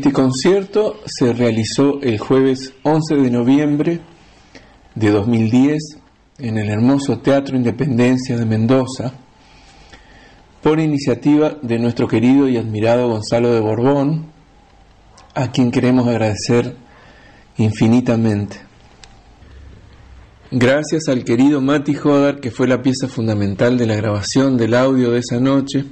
Este concierto se realizó el jueves 11 de noviembre de 2010 en el hermoso Teatro Independencia de Mendoza, por iniciativa de nuestro querido y admirado Gonzalo de Borbón, a quien queremos agradecer infinitamente. Gracias al querido Mati Jodar, que fue la pieza fundamental de la grabación del audio de esa noche.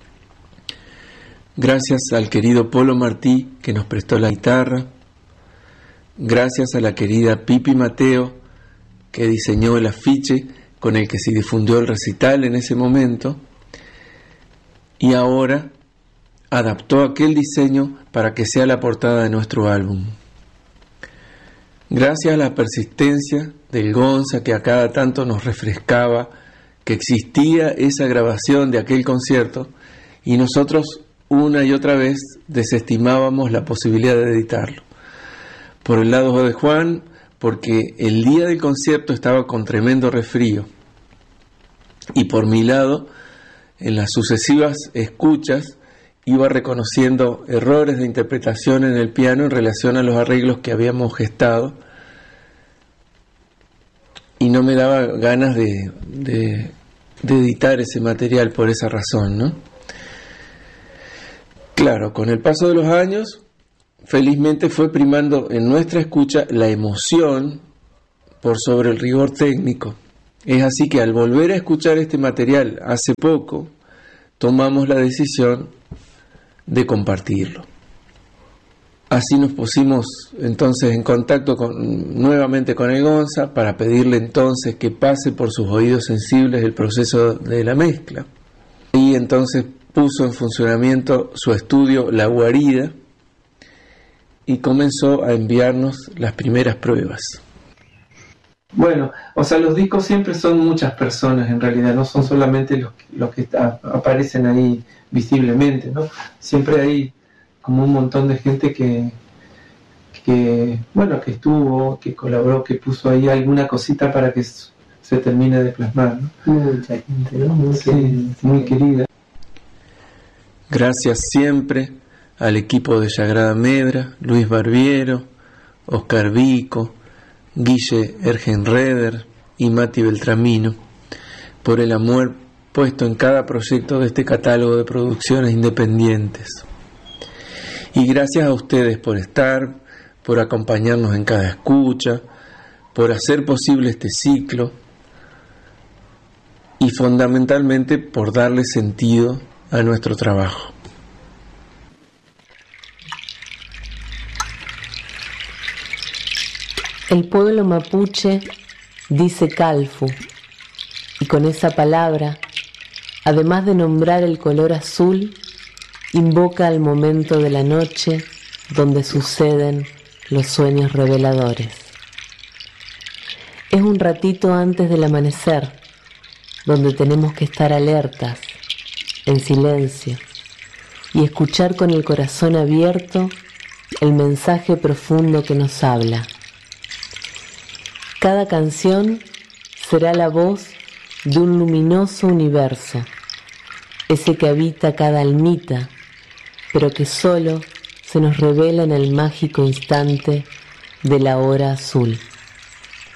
Gracias al querido Polo Martí, que nos prestó la guitarra. Gracias a la querida Pipi Mateo, que diseñó el afiche con el que se difundió el recital en ese momento, y ahora adaptó aquel diseño para que sea la portada de nuestro álbum. Gracias a la persistencia del Gonza, que a cada tanto nos refrescaba que existía esa grabación de aquel concierto, y nosotros una y otra vez desestimábamos la posibilidad de editarlo. Por el lado de Juan, porque el día del concierto estaba con tremendo resfrío, y por mi lado, en las sucesivas escuchas, iba reconociendo errores de interpretación en el piano en relación a los arreglos que habíamos gestado, y no me daba ganas de editar ese material por esa razón, ¿no? Claro, con el paso de los años, felizmente fue primando en nuestra escucha la emoción por sobre el rigor técnico. Es así que al volver a escuchar este material hace poco, tomamos la decisión de compartirlo. Así nos pusimos entonces en contacto nuevamente con el Gonza para pedirle entonces que pase por sus oídos sensibles el proceso de la mezcla. Y entonces puso en funcionamiento su estudio La Guarida y comenzó a enviarnos las primeras pruebas. Bueno, o sea, los discos siempre son muchas personas en realidad, no son solamente los que aparecen ahí visiblemente, ¿no? Siempre hay como un montón de gente que estuvo, que colaboró, que puso ahí alguna cosita para que se termine de plasmar, ¿no? Mucha gente, ¿no? Muy querida. Gracias siempre al equipo de Sagrada Medra, Luis Barbiero, Oscar Vico, Guille Ergenreder y Mati Beltramino, por el amor puesto en cada proyecto de este catálogo de producciones independientes. Y gracias a ustedes por estar, por acompañarnos en cada escucha, por hacer posible este ciclo y fundamentalmente por darle sentido a nuestro trabajo. El pueblo mapuche dice calfu, y con esa palabra, además de nombrar el color azul, invoca al momento de la noche donde suceden los sueños reveladores. Es un ratito antes del amanecer, donde tenemos que estar alertas, en silencio, y escuchar con el corazón abierto el mensaje profundo que nos habla. Cada canción será la voz de un luminoso universo, ese que habita cada almita, pero que solo se nos revela en el mágico instante de la hora azul.